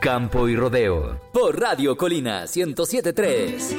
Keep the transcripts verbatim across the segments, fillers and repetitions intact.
Campo y Rodeo, por Radio Colina ciento siete punto tres.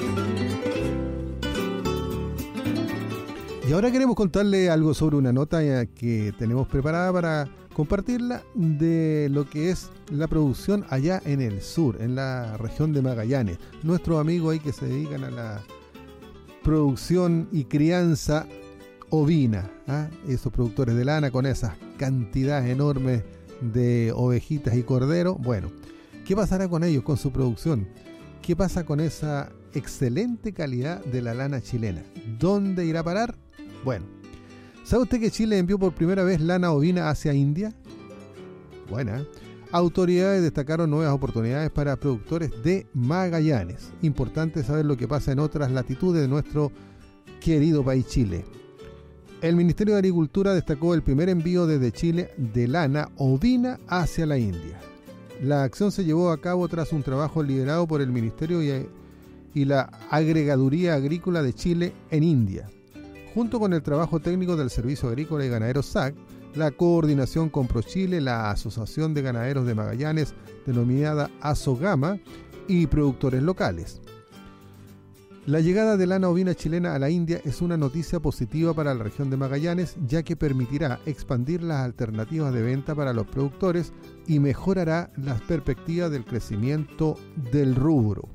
Y ahora queremos contarle algo sobre una nota que tenemos preparada para compartirla de lo que es la producción allá en el sur, en la región de Magallanes. Nuestros amigos ahí que se dedican a la producción y crianza ovina, ¿ah? Esos productores de lana con esas cantidades enormes de ovejitas y corderos. Bueno, ¿qué pasará con ellos, con su producción? ¿Qué pasa con esa excelente calidad de la lana chilena? ¿Dónde irá a parar? Bueno, ¿sabe usted que Chile envió por primera vez lana ovina hacia India? Buena. Autoridades destacaron nuevas oportunidades para productores de Magallanes. Importante saber lo que pasa en otras latitudes de nuestro querido país Chile. El Ministerio de Agricultura destacó el primer envío desde Chile de lana ovina hacia la India. La acción se llevó a cabo tras un trabajo liderado por el Ministerio y, y la Agregaduría Agrícola de Chile en India. Junto con el trabajo técnico del Servicio Agrícola y Ganadero S A C, la coordinación con ProChile, la Asociación de Ganaderos de Magallanes, denominada ASOGAMA, y productores locales. La llegada de lana ovina chilena a la India es una noticia positiva para la región de Magallanes, ya que permitirá expandir las alternativas de venta para los productores y mejorará las perspectivas del crecimiento del rubro.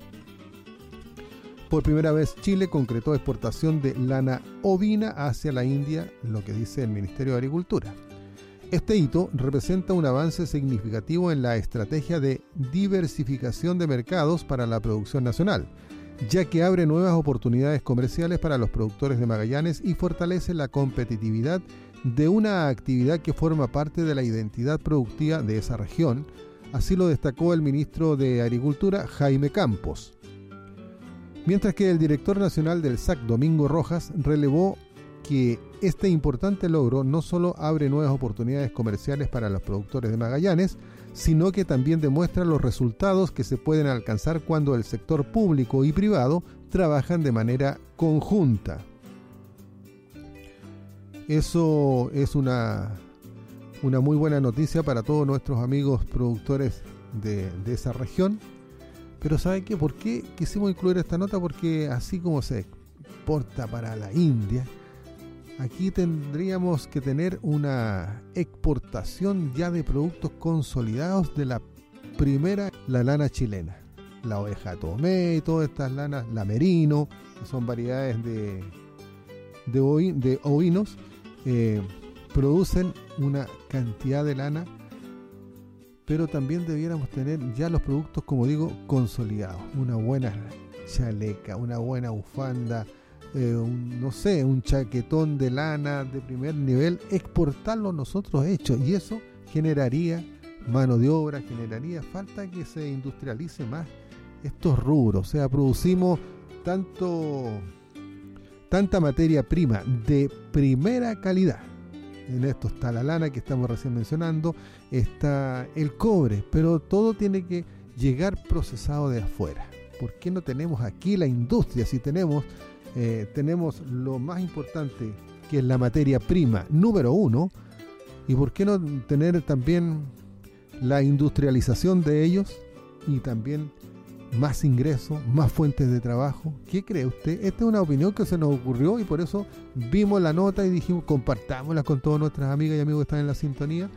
Por primera vez, Chile concretó exportación de lana ovina hacia la India, lo que dice el Ministerio de Agricultura. Este hito representa un avance significativo en la estrategia de diversificación de mercados para la producción nacional, ya que abre nuevas oportunidades comerciales para los productores de Magallanes y fortalece la competitividad de una actividad que forma parte de la identidad productiva de esa región. Así lo destacó el ministro de Agricultura, Jaime Campos. Mientras que el director nacional del S A C, Domingo Rojas, relevó que este importante logro no solo abre nuevas oportunidades comerciales para los productores de Magallanes, sino que también demuestra los resultados que se pueden alcanzar cuando el sector público y privado trabajan de manera conjunta. Eso es una, una muy buena noticia para todos nuestros amigos productores de, de esa región. Pero ¿sabe qué? ¿Por qué quisimos incluir esta nota? Porque así como se exporta para la India, aquí tendríamos que tener una exportación ya de productos consolidados de la primera, la lana chilena. La oveja tomé y todas estas lanas, la merino, que son variedades de, de, ovi, de ovinos, eh, producen una cantidad de lana, pero también debiéramos tener ya los productos, como digo, consolidados. Una buena chaleca, una buena bufanda, eh, un, no sé, un chaquetón de lana de primer nivel, exportarlo nosotros hechos, y eso generaría mano de obra, generaría falta que se industrialice más estos rubros. O sea, producimos tanto tanta materia prima de primera calidad. En esto está la lana que estamos recién mencionando, está el cobre, pero todo tiene que llegar procesado de afuera. ¿Por qué no tenemos aquí la industria? Si tenemos, eh, tenemos lo más importante, que es la materia prima número uno, ¿y por qué no tener también la industrialización de ellos y también más ingresos, más fuentes de trabajo? ¿Qué cree usted? Esta es una opinión que se nos ocurrió y por eso vimos la nota y dijimos compartámosla con todas nuestras amigas y amigos que están en la sintonía.